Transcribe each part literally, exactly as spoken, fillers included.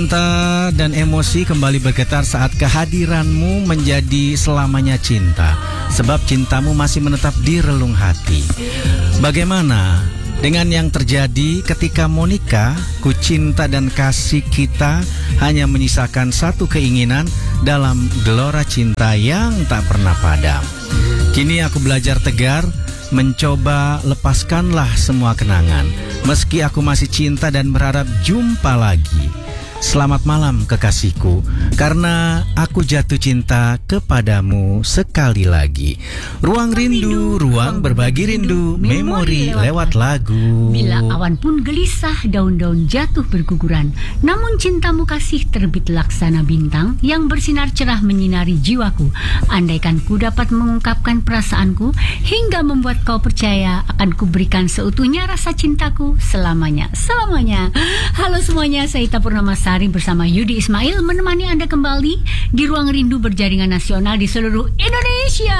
Cinta dan emosi kembali bergetar saat kehadiranmu menjadi selamanya cinta. Sebab cintamu masih menetap di relung hati. Bagaimana dengan yang terjadi ketika Monica, ku cinta dan kasih kita hanya menyisakan satu keinginan dalam gelora cinta yang tak pernah padam. Kini aku belajar tegar, mencoba lepaskanlah semua kenangan. Meski aku masih cinta dan berharap jumpa lagi. Selamat malam kekasihku, karena aku jatuh cinta kepadamu sekali lagi. Ruang rindu, ruang berbagi rindu, memori lewat lagu. Bila awan pun gelisah, daun-daun jatuh berguguran, namun cintamu kasih terbit laksana bintang yang bersinar cerah menyinari jiwaku. Andaikan ku dapat mengungkapkan perasaanku hingga membuat kau percaya, akan kuberikan seutuhnya rasa cintaku selamanya, selamanya. Halo semuanya, saya Ita Purnamasari bersama Yudi Ismail menemani Anda kembali di Ruang Rindu berjaringan nasional di seluruh Indonesia.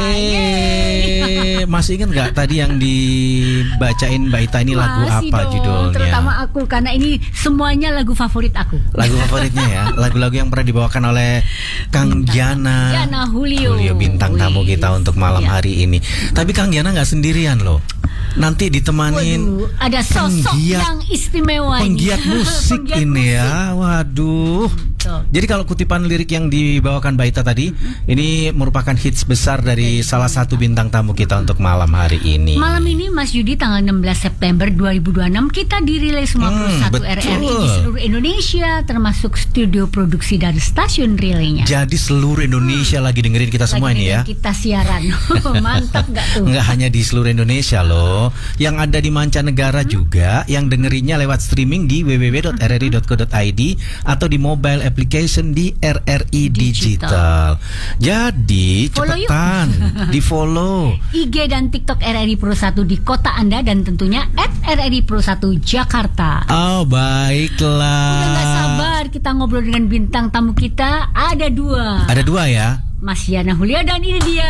Weh, masih ingat nggak tadi yang dibacain Mbak Ita ini lagu Masih apa dong, judulnya? Terutama aku, karena ini semuanya lagu favorit aku. Lagu favoritnya ya, lagu-lagu yang pernah dibawakan oleh Kang Giana. Giana Julio. Julio bintang tamu Wih. kita untuk malam Ya. hari ini. Tapi Kang Giana nggak sendirian loh. Nanti ditemanin Waduh, ada sosok penggiat- yang istimewa ini. penggiat musik Penggiat ini musik. ya. Waduh. Tuh. Jadi kalau kutipan lirik yang dibawakan Mbak Ita tadi, ini merupakan hits besar dari salah satu bintang tamu kita untuk malam hari ini. Malam ini Mas Yudi, tanggal enam belas September dua ribu dua puluh enam kita dirilis semua Hmm, puluh satu betul. R R I di seluruh Indonesia, termasuk studio produksi dan stasiun relaynya. Jadi seluruh Indonesia lagi dengerin kita semua Lagi ini ya. dengerin kita siaran. Mantap gak tuh? Nggak hanya di seluruh Indonesia loh, yang ada di mancanegara juga, yang dengerinnya lewat streaming di w w w dot r r i dot co dot i d atau di mobile application di R R I Digital. Jadi Follow yuk. cepetan di follow. I G dan TikTok R R I Pro satu di kota Anda, dan tentunya at R R I Pro satu Jakarta. Oh baiklah. Udah gak sabar kita ngobrol dengan bintang tamu kita. Ada dua, Ada dua ya. Mas Yana Hulia, dan ini dia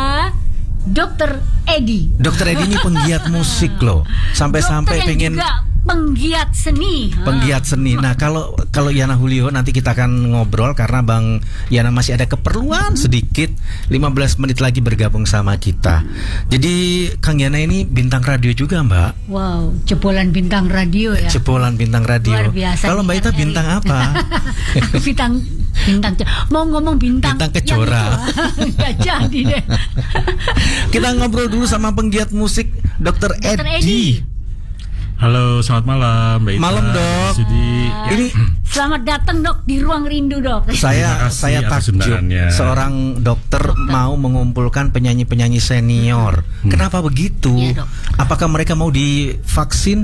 Dokter Edi. Dokter Edi ini penggiat musik loh. Sampai-sampai Dokter yang pengen juga penggiat seni. penggiat seni. Nah, kalau kalau Yana Julio nanti kita akan ngobrol karena Bang Yana masih ada keperluan sedikit, lima belas menit lagi bergabung sama kita. Jadi Kang Yana ini bintang radio juga, Mbak. Wow, jebolan bintang radio ya. Jebolan bintang radio. Luar biasa. Kalau Mbak Ita bintang apa? bintang bintang mau ngomong bintang Bintang Kejora. Nggak jadi deh. Kita ngobrol dulu sama penggiat musik Dokter Dokter Edi. Edi. Halo, selamat malam, Mbak Ita. Malam, Dok. Sudi. Ini Selamat datang Dok di Ruang Rindu, Dok. saya kasih saya atas takjub undangannya. seorang dokter, mau mengumpulkan penyanyi-penyanyi senior. Hmm. Kenapa begitu? Iya, Dok. Apakah mereka mau divaksin?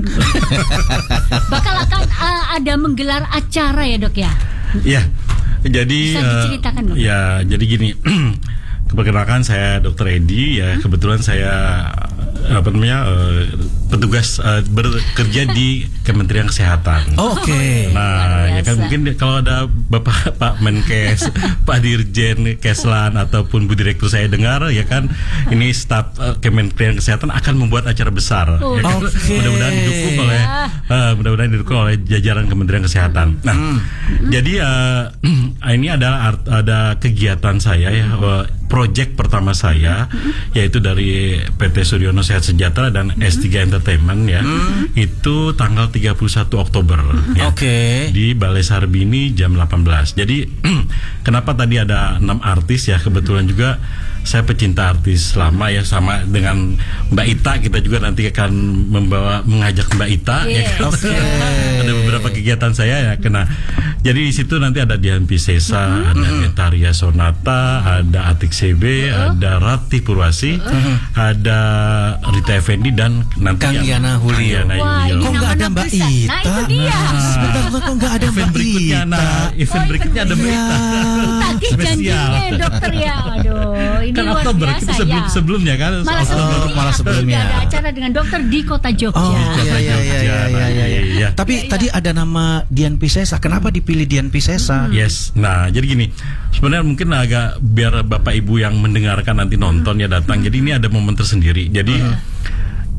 Bakal akan uh, ada menggelar acara ya, Dok ya. Ya, jadi Bisa eh, diceritakan, Dok? ya, jadi gini. Keperkenalkan, saya Dokter Edi ya. Kebetulan saya apa namanya eh, petugas eh, bekerja di Kementerian Kesehatan. Oke. Nah, Luar ya kan biasa. mungkin kalau ada Bapak Pak Menkes, Pak Dirjen Keslan ataupun Bu Direktur saya dengar, ya kan ini staf eh, Kementerian Kesehatan akan membuat acara besar. Oh. Ya kan? Oke. Mudah-mudahan didukung oleh eh, mudah-mudahan didukung oleh jajaran Kementerian Kesehatan. Nah, Hmm. jadi eh, ini adalah art- ada kegiatan saya ya, eh, project pertama saya, yaitu dari P T Suryono Sehat Sejahtera dan S tiga Entertainment ya. Itu tanggal tiga puluh satu Oktober ya. Oke. Di Balai Sarbini jam delapan belas. Jadi kenapa tadi ada enam artis ya, kebetulan juga saya pecinta artis lama ya, sama dengan Mbak Ita, kita juga nanti akan membawa mengajak Mbak Ita ya Yes. kan? Oke. Ada beberapa kegiatan saya ya kena. Jadi di situ nanti ada Dian Piscesa, ada Getaria Sonata, ada Atik C B, ada Ratih Purwasi, ada Rita Effendi, dan nanti Kang yang- Yana Julio. Kang Yana Wah, Julio. ini Kok nggak ada nama-nama Mbak besar. Ita? Nah, itu dia. Sebentar, kok nggak ada Event Mbak berikutnya, Ita? nah event Oh, berikutnya ada Mbak Iya. Ita. Tagih Spesial. janjinya dokter ya. Aduh, ini Kan luar Oktober, biasa kita sebelum ya. sebelumnya kan. Malah Oktober. sebelumnya, malah sebelumnya. Sudah ada acara dengan dokter di kota Jogja. Oh iya Kota iya iya Jogja. iya iya iya. Iya. Tapi tadi ada nama Dian Piscesa. Kenapa dipilih Dian Piscesa? Yes, nah jadi gini, sebenarnya mungkin agak biar Bapak Ibu yang mendengarkan nanti nonton ya datang. Jadi ini ada momen tersendiri. Jadi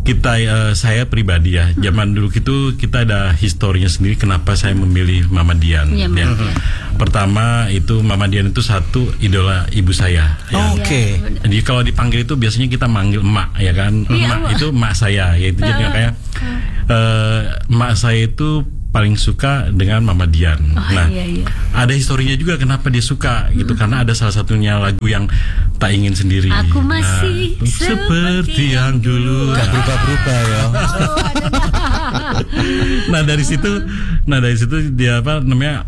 kita uh, saya pribadi ya, zaman dulu itu kita ada historinya sendiri kenapa saya memilih Mama Dian. Ya, ya. ya. Pertama itu Mama Dian itu satu idola ibu saya. Ya. Oke. Okay. Jadi kalau dipanggil itu biasanya kita manggil emak ya kan. Ya, Emak itu emak saya, yaitu jadi kayak uh, emak saya itu paling suka dengan Mama Dian. Oh, nah, iya, iya. ada historinya juga kenapa dia suka gitu, hmm. karena ada salah satunya lagu yang Tak Ingin Sendiri. Aku masih nah, seperti yang dulu. Gak berubah-berubah ya. Nah dari situ, nah dari situ dia apa namanya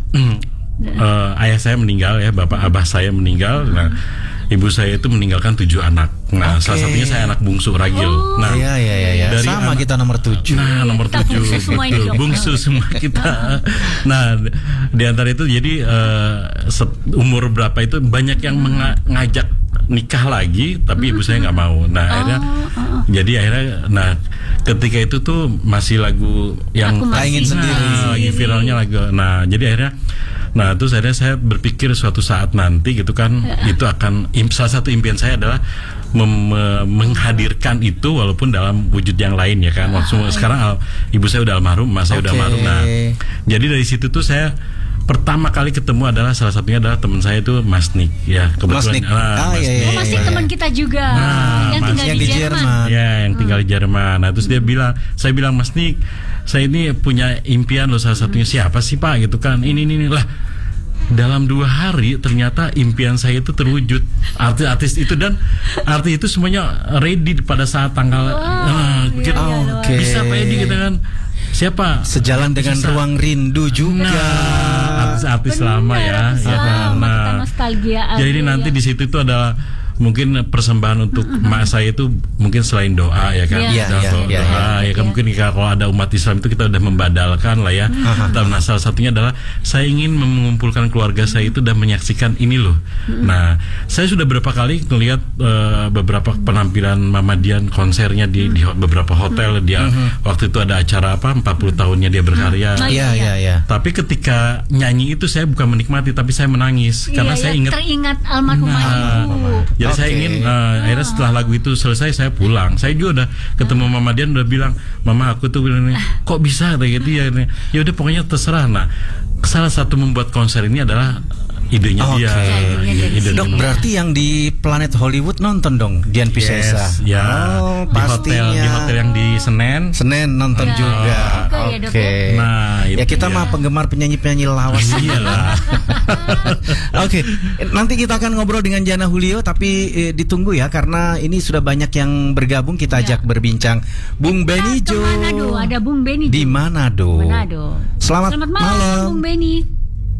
uh, ayah saya meninggal ya, bapak abah saya meninggal. Nah ibu saya itu meninggalkan tujuh anak. Nah, okay. salah satunya saya anak bungsu ragil. Oh. Nah, iya iya iya. Dari sama anak, kita nomor tujuh. Nah, nomor kita tujuh. bungsu semua ini, dok. Bungsu semua kita. Nah, di antara itu jadi uh, umur berapa itu banyak yang mengajak nikah lagi, tapi ibu saya nggak mau. Nah, oh, akhirnya, oh. jadi akhirnya, nah ketika itu tuh masih lagu yang Tak Ingin Sendiri. Nah, lagi viralnya lagu. Nah, jadi akhirnya. Nah terus akhirnya saya berpikir suatu saat nanti gitu kan ya. Itu akan salah satu impian saya adalah mem, menghadirkan itu walaupun dalam wujud yang lain ya kan. Waktu ya. Sekarang al, ibu saya udah almarhum, mas saya okay. udah almarhum. Nah jadi dari situ tuh saya pertama kali ketemu adalah salah satunya adalah teman saya itu Mas Nik ya kebetulan. Mas Nik. Nah, ah, iya, iya, oh, Mas Nik iya. teman kita juga nah, yang tinggal yang di, di Jerman. Jerman. Ya yang tinggal hmm. di Jerman. Nah terus dia bilang, saya bilang Mas Nik, saya ini punya impian loh, salah satunya hmm. siapa sih Pak gitu kan? Ini ini, ini. lah. Dalam dua hari ternyata impian saya itu terwujud, artis-artis itu dan artis itu semuanya ready pada saat tanggal. Wow, nah, iya, kita, iya, oh, okay. bisa Pak Edi kita kan siapa? Sejalan dengan bisa. Ruang Rindu juga. Nah, artis-artis lama ya. Oh, ya kan? Nah, jadi ya. nanti di situ itu ada mungkin persembahan untuk mm-hmm. emak saya itu mungkin selain doa ya kan, yeah. doa, Yeah, doa, yeah, doa yeah, ya kan yeah. mungkin kalau ada umat Islam itu kita udah membadalkan lah ya. Mm-hmm. Dan nah, salah satunya adalah saya ingin mengumpulkan keluarga saya itu dan menyaksikan ini loh. Mm-hmm. Nah, saya sudah beberapa kali melihat uh, beberapa penampilan Mama Dian konsernya di, di beberapa hotel. Dia mm-hmm. waktu itu ada acara apa empat puluh tahunnya dia berkarya. Mm-hmm. Iya iya iya. Tapi ketika nyanyi itu saya bukan menikmati tapi saya menangis yeah, karena yeah, saya ingat teringat almarhumah nah, ibu. Jadi okay. saya ingin uh, akhirnya setelah lagu itu selesai saya pulang. Saya juga udah ketemu Mama Dian udah bilang, Mama aku tuh bilang kok bisa kayak gitu ya. Ya udah pokoknya terserah. Nah, salah satu membuat konser ini adalah idenya okay. dia. Ya, ide Dok, berarti yang di Planet Hollywood nonton dong Dian Piscesa. Yes, ya. Oh, di hotel di hotel yang di Senen. Senen nonton ya, juga. ya, Oke. Okay. Nah, ya kita dia. mah penggemar penyanyi-penyanyi lawas. Iyalah. Oke, okay. Nanti kita akan ngobrol dengan Jana Julio, tapi eh, ditunggu ya karena ini sudah banyak yang bergabung. Kita ajak ya. berbincang. Bung Benijo. Manado, ada Bung Benijo. Di Manado. Manado. Selamat, Selamat malam, malam, Bung Beni.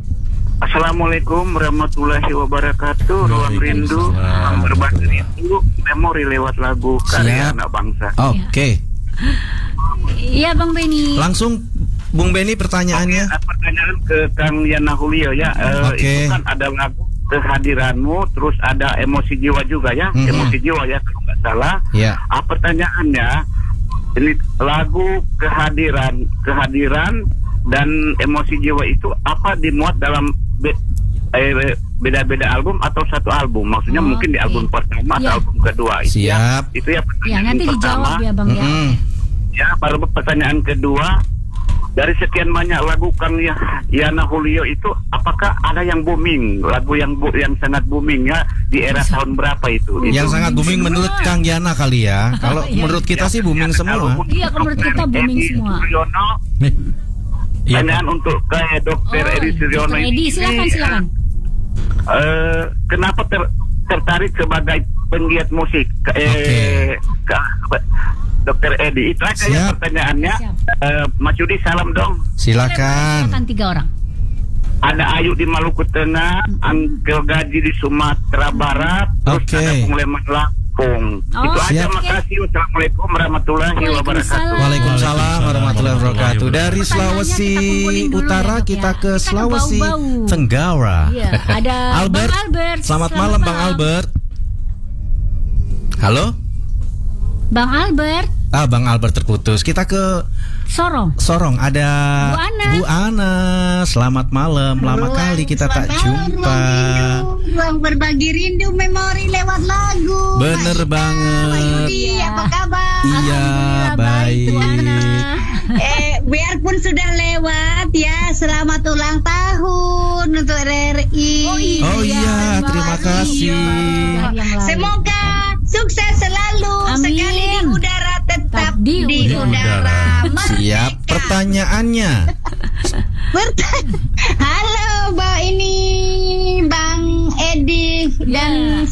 Assalamualaikum warahmatullahi wabarakatuh. Ruang Rindu berbagi itu memori lewat lagu karya Siap. anak bangsa. Oke. Okay. Iya Bang Beni. Langsung Bung Beni pertanyaannya. Oke, pertanyaan ke Kang Yana Julio ya. Uh, okay. Itu kan ada lagu Kehadiranmu, terus ada Emosi Jiwa juga ya. Mm-hmm. Emosi Jiwa ya kalau nggak salah. Yeah. Ah, pertanyaannya ini lagu Kehadiran, Kehadiran dan Emosi Jiwa itu apa dimuat dalam be, eh, beda-beda album atau satu album? Maksudnya oh, mungkin di album okay. pertama atau yeah. album kedua. Siap. Ya, itu ya pertanyaan ya, nanti pertama. dijawab ya Bang mm-hmm. ya. Ya, baru pertanyaan kedua. Dari sekian banyak lagu Kang Yana Julio itu, apakah ada yang booming, lagu yang bu, yang sangat booming ya di era Masa? tahun berapa itu? Yang itu sangat booming semua. Menurut Kang Yana kali ya. Kalau iya. menurut kita ya, sih booming ya, semua. Iya, menurut kita booming Edi semua. Suryono, Iya, pertanyaan untuk ke Dokter oh, Edi Suryono Edi, ini. silakan silakan. Uh, kenapa ter, tertarik sebagai penggiat musik? Eh, okay. ke, Dokter Edi, itu aja ya pertanyaannya. Uh, Mas Yudi, salam dong. Silakan. Silakan tiga orang. Ada Ayu di Maluku Tengah, mm-hmm. Angkel Gaji di Sumatera Barat, terus okay. ada Pungleman Lampung. Oh, itu aja, siap. makasih. Wassalamualaikum warahmatullahi wabarakatuh. Waalaikumsalam warahmatullahi wabarakatuh. Dari Sulawesi Utara ya, kita ke kita Sulawesi bau-bau. Tenggara. Iya, ada Albert. Bang Albert. Selamat, Selamat malam malam Bang Albert. Halo? Bang Albert. Ah, Bang Albert terputus. Kita ke Sorong. Sorong. Ada Bu Ana. Bu Ana. Selamat malam. Lama Ruang, kali kita tak selamat malam, jumpa. Ruang rindu, ruang berbagi rindu memori lewat lagu. Bener Mbak Ida, banget. Mbak Yudi, apa kabar? Iya, Alhamdulillah, baik. Bu Ana. Eh, biarpun sudah lewat ya, selamat ulang tahun untuk R R I. Oh iya. Oh iya, terima kasih. Yang lain. Semoga sukses selalu. Amin. Sekali di udara tetap Tetap di di, udara. udara. Siap. Merdeka. Pertanyaannya. Bertanya. Halo, Mbak ini Bang Edi dan